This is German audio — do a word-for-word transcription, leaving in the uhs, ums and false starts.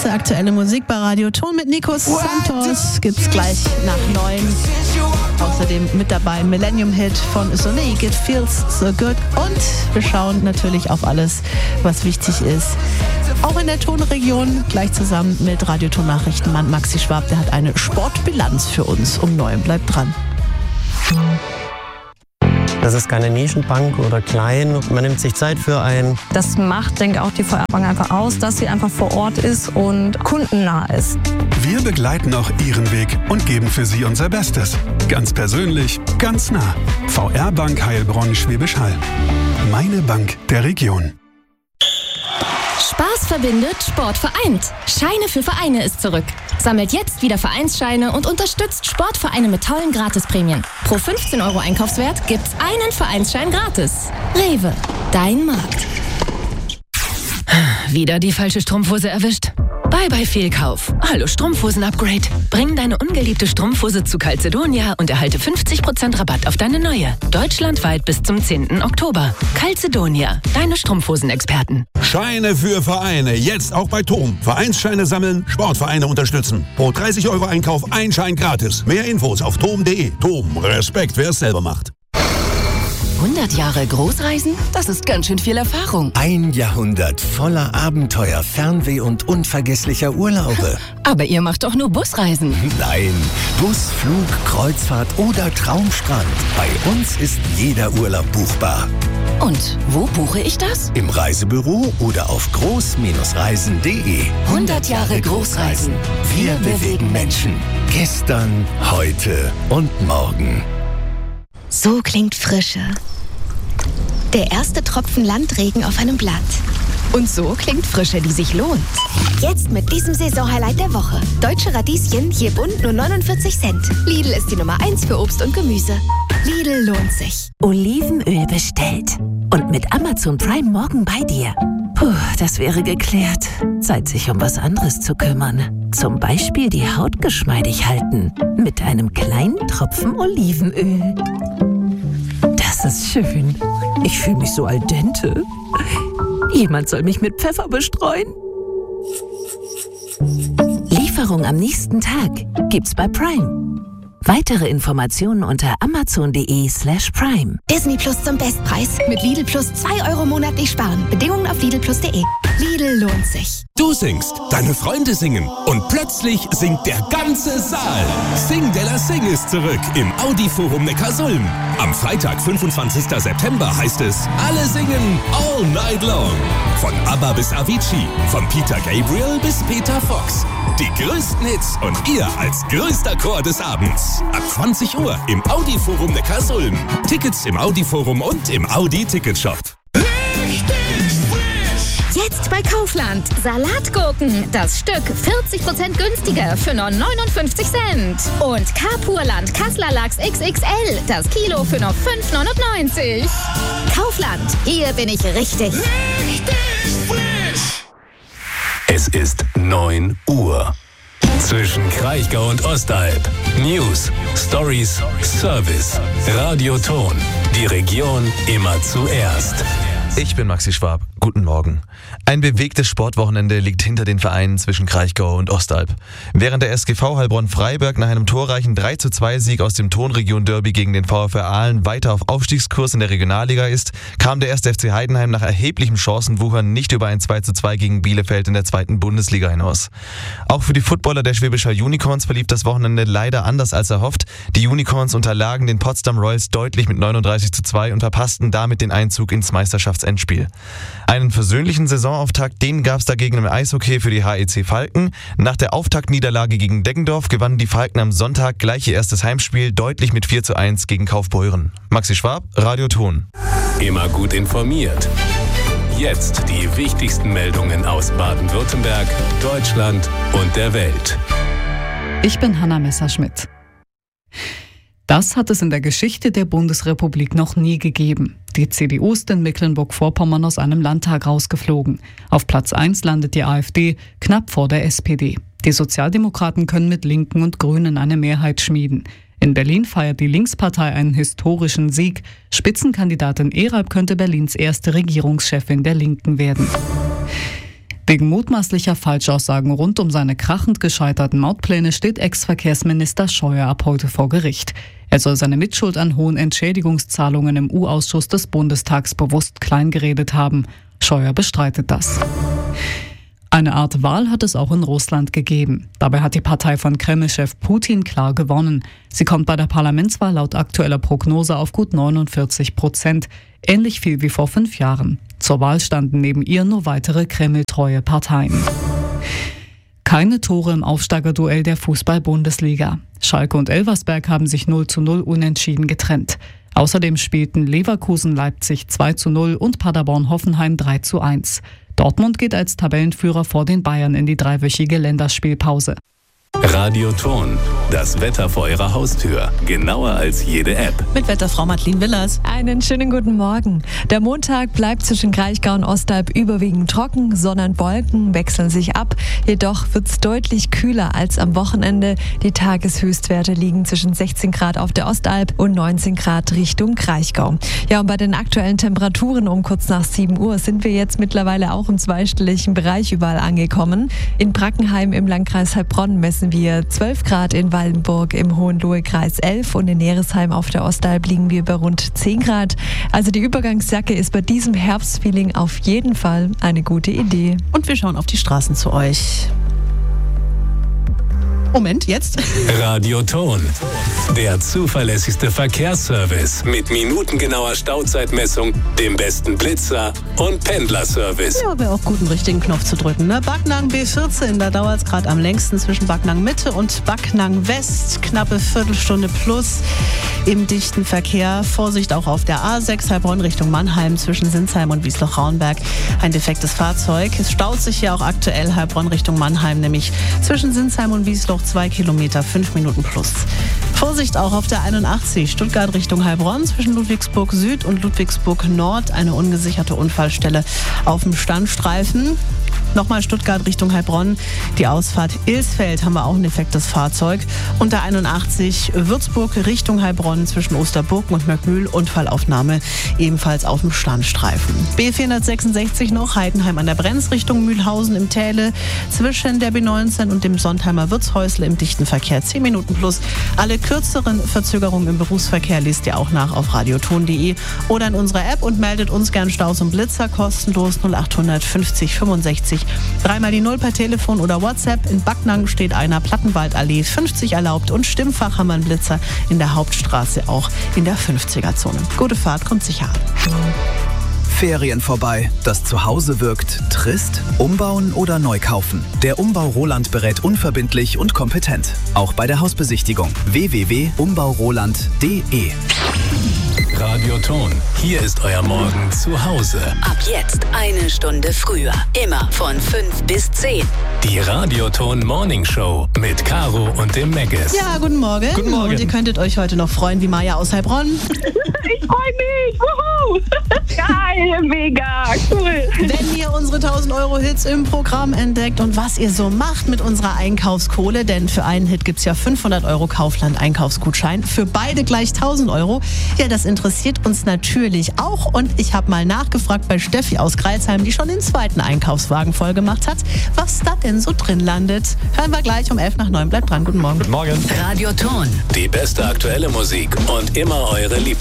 beste aktuelle Musik bei Radio Ton mit Nico Santos. Gibt's gleich nach neun. Außerdem mit dabei Millennium Hit von Sonic, It Feels So Good. Und wir schauen natürlich auf alles, was wichtig ist. Auch in der Tonregion, gleich zusammen mit Radio Ton Nachrichtenmann Maxi Schwab. Der hat eine Sportbilanz für uns um neun. Bleibt dran. Das ist keine Nischenbank oder klein. Man nimmt sich Zeit für ein. Das macht, denke ich, auch die V R-Bank einfach aus, dass sie einfach vor Ort ist und kundennah ist. Wir begleiten auch Ihren Weg und geben für Sie unser Bestes. Ganz persönlich, ganz nah. V R-Bank Heilbronn Schwäbisch Hall. Meine Bank der Region. Spaß verbindet, Sport vereint. Scheine für Vereine ist zurück. Sammelt jetzt wieder Vereinsscheine und unterstützt Sportvereine mit tollen Gratisprämien. Pro fünfzehn Euro Einkaufswert gibt's einen Vereinsschein gratis. Rewe, dein Markt. Wieder die falsche Strumpfhose erwischt? Bye bye Fehlkauf. Hallo Strumpfhosen-Upgrade. Bring deine ungeliebte Strumpfhose zu Calzedonia und erhalte fünfzig Prozent Rabatt auf deine neue. Deutschlandweit bis zum zehnten Oktober. Calzedonia, deine Strumpfhosen-Experten. Scheine für Vereine, jetzt auch bei T O M. Vereinsscheine sammeln, Sportvereine unterstützen. Pro dreißig Euro Einkauf ein Schein gratis. Mehr Infos auf tom punkt de. T O M, Respekt, wer es selber macht. hundert Jahre Großreisen? Das ist ganz schön viel Erfahrung. Ein Jahrhundert voller Abenteuer, Fernweh und unvergesslicher Urlaube. Aber ihr macht doch nur Busreisen. Nein, Bus, Flug, Kreuzfahrt oder Traumstrand. Bei uns ist jeder Urlaub buchbar. Und wo buche ich das? Im Reisebüro oder auf groß Reisen punkt de. hundert Jahre Großreisen. Wir bewegen Menschen. Gestern, heute und morgen. So klingt Frische. Der erste Tropfen Landregen auf einem Blatt. Und so klingt Frische, die sich lohnt. Jetzt mit diesem Saisonhighlight der Woche. Deutsche Radieschen, je bunt nur neunundvierzig Cent. Lidl ist die Nummer eins für Obst und Gemüse. Lidl lohnt sich. Olivenöl bestellt. Und mit Amazon Prime morgen bei dir. Puh, das wäre geklärt. Zeit, sich um was anderes zu kümmern. Zum Beispiel die Haut geschmeidig halten. Mit einem kleinen Tropfen Olivenöl. Das ist schön. Ich fühle mich so al dente. Jemand soll mich mit Pfeffer bestreuen. Lieferung am nächsten Tag gibt's bei Prime. Weitere Informationen unter amazon punkt de slash prime. Disney Plus zum Bestpreis. Mit Lidl Plus zwei Euro monatlich sparen. Bedingungen auf lidl plus punkt de. Lidl lohnt sich. Du singst, deine Freunde singen und plötzlich singt der ganze Saal. Sing de la Sing ist zurück im Audi-Forum Neckarsulm. Am Freitag, fünfundzwanzigsten September heißt es Alle singen all night long. Von ABBA bis Avicii, von Peter Gabriel bis Peter Fox. Die größten Hits und ihr als größter Chor des Abends. Ab zwanzig Uhr im Audi-Forum Neckarsulm. Tickets im Audi-Forum und im Audi-Ticketshop. Jetzt bei Kaufland. Salatgurken. Das Stück vierzig Prozent günstiger für nur neunundfünfzig Cent. Und Carpurland Kassler Lachs X X L. Das Kilo für nur fünf neunundneunzig. Kaufland. Hier bin ich richtig. Richtig frisch. Es ist neun Uhr. Zwischen Kraichgau und Ostalb. News, Stories, Service. Radio Ton. Die Region immer zuerst. Ich bin Maxi Schwab. Guten Morgen. Ein bewegtes Sportwochenende liegt hinter den Vereinen zwischen Kraichgau und Ostalb. Während der S G V Heilbronn-Freiberg nach einem torreichen drei zu zwei Sieg aus dem Tonregion-Derby gegen den VfR Aalen weiter auf Aufstiegskurs in der Regionalliga ist, kam der erste F C Heidenheim nach erheblichem Chancenwuchern nicht über ein zwei zu zwei gegen Bielefeld in der zweiten Bundesliga hinaus. Auch für die Footballer der Schwäbischer Unicorns verlief das Wochenende leider anders als erhofft. Die Unicorns unterlagen den Potsdam Royals deutlich mit neununddreißig zu zwei und verpassten damit den Einzug ins Meisterschaftsendspiel. Einen versöhnlichen Saisonauftakt, den gab es dagegen im Eishockey für die H E C Falken. Nach der Auftaktniederlage gegen Deggendorf gewannen die Falken am Sonntag gleich ihr erstes Heimspiel deutlich mit vier zu eins gegen Kaufbeuren. Maxi Schwab, Radio Ton. Immer gut informiert. Jetzt die wichtigsten Meldungen aus Baden-Württemberg, Deutschland und der Welt. Ich bin Hanna Messerschmidt. Das hat es in der Geschichte der Bundesrepublik noch nie gegeben. Die C D U ist in Mecklenburg-Vorpommern aus einem Landtag rausgeflogen. Auf Platz eins landet die AfD, knapp vor der S P D. Die Sozialdemokraten können mit Linken und Grünen eine Mehrheit schmieden. In Berlin feiert die Linkspartei einen historischen Sieg. Spitzenkandidatin Erab könnte Berlins erste Regierungschefin der Linken werden. Wegen mutmaßlicher Falschaussagen rund um seine krachend gescheiterten Mautpläne steht Ex-Verkehrsminister Scheuer ab heute vor Gericht. Er soll seine Mitschuld an hohen Entschädigungszahlungen im U-Ausschuss des Bundestags bewusst kleingeredet haben. Scheuer bestreitet das. Eine Art Wahl hat es auch in Russland gegeben. Dabei hat die Partei von Kreml-Chef Putin klar gewonnen. Sie kommt bei der Parlamentswahl laut aktueller Prognose auf gut neunundvierzig Prozent, ähnlich viel wie vor fünf Jahren. Zur Wahl standen neben ihr nur weitere Kreml-treue Parteien. Keine Tore im Aufsteigerduell der Fußball-Bundesliga. Schalke und Elversberg haben sich null zu null unentschieden getrennt. Außerdem spielten Leverkusen-Leipzig zwei zu null und Paderborn-Hoffenheim drei zu eins. Dortmund geht als Tabellenführer vor den Bayern in die dreiwöchige Länderspielpause. Radioton, das Wetter vor Ihrer Haustür. Genauer als jede App. Mit Wetterfrau Madeleine Willers. Einen schönen guten Morgen. Der Montag bleibt zwischen Kraichgau und Ostalb überwiegend trocken. Sonne und Wolken wechseln sich ab. Jedoch wird es deutlich kühler als am Wochenende. Die Tageshöchstwerte liegen zwischen sechzehn Grad auf der Ostalb und neunzehn Grad Richtung Kraichgau. Ja, und bei den aktuellen Temperaturen um kurz nach sieben Uhr sind wir jetzt mittlerweile auch im zweistelligen Bereich überall angekommen. In Brackenheim im Landkreis Heilbronn messen wir zwölf Grad, in Waldenburg im Hohenlohe-Kreis elf und in Neresheim auf der Ostalb liegen wir bei rund zehn Grad. Also die Übergangsjacke ist bei diesem Herbstfeeling auf jeden Fall eine gute Idee. Und wir schauen auf die Straßen zu euch. Moment, jetzt? Radioton, der zuverlässigste Verkehrsservice mit minutengenauer Stauzeitmessung, dem besten Blitzer und Pendlerservice. Ja, wäre auch gut, einen richtigen Knopf zu drücken. Ne? Backnang B vierzehn, da dauert es gerade am längsten zwischen Backnang Mitte und Backnang West. Knappe Viertelstunde plus im dichten Verkehr. Vorsicht auch auf der A sechs Heilbronn Richtung Mannheim zwischen Sinsheim und Wiesloch-Raunberg. Ein defektes Fahrzeug. Es staut sich hier auch aktuell Heilbronn Richtung Mannheim, nämlich zwischen Sinsheim und Wiesloch zwei Kilometer, fünf Minuten plus. Vorsicht auch auf der einundachtzig, Stuttgart Richtung Heilbronn, zwischen Ludwigsburg Süd und Ludwigsburg Nord, eine ungesicherte Unfallstelle auf dem Standstreifen. Nochmal Stuttgart Richtung Heilbronn, die Ausfahrt Ilsfeld haben wir auch ein defektes Fahrzeug. Und der einundachtzig, Würzburg Richtung Heilbronn, zwischen Osterburgen und Möckmühl, Unfallaufnahme ebenfalls auf dem Standstreifen. B vierhundertsechsundsechzig noch, Heidenheim an der Brenz Richtung Mühlhausen im Täle, zwischen der B neunzehn und dem Sontheimer Wirtshäusle im dichten Verkehr zehn Minuten plus. Alle kürzeren Verzögerungen im Berufsverkehr liest ihr auch nach auf radioton punkt de oder in unserer App und meldet uns gern Staus und Blitzer kostenlos null acht fünfzig fünfundsechzig. Dreimal die Null per Telefon oder WhatsApp. In Backnang steht einer, Plattenwaldallee fünfzig erlaubt und Stimmfach haben wir einen Blitzer in der Hauptstraße, auch in der fünfziger-Zone. Gute Fahrt, kommt sicher an. Ferien vorbei. Das Zuhause wirkt trist? Umbauen oder neu kaufen? Der Umbau Roland berät unverbindlich und kompetent. Auch bei der Hausbesichtigung. w w w punkt umbau roland punkt de. Radioton, hier ist euer Morgen zu Hause. Ab jetzt eine Stunde früher. Immer von fünf bis zehn. Die Radioton Morning Show mit Caro und dem Meggis. Ja, guten Morgen. Guten Morgen. Und ihr könntet euch heute noch freuen wie Maja aus Heilbronn. Ich freue mich. Wuhu. Geil, mega, cool. Wenn ihr unsere tausend Euro Hits im Programm entdeckt und was ihr so macht mit unserer Einkaufskohle, denn für einen Hit gibt es ja fünfhundert Euro Kaufland Einkaufsgutschein, für beide gleich tausend Euro. Ja, das interessiert uns natürlich auch und ich habe mal nachgefragt bei Steffi aus Greilsheim, die schon den zweiten Einkaufswagen voll gemacht hat, was da denn so drin landet. Hören wir gleich um elf nach neun. Bleibt dran. Guten Morgen. Guten Morgen. Radioton. Die beste aktuelle Musik und immer eure Lieblings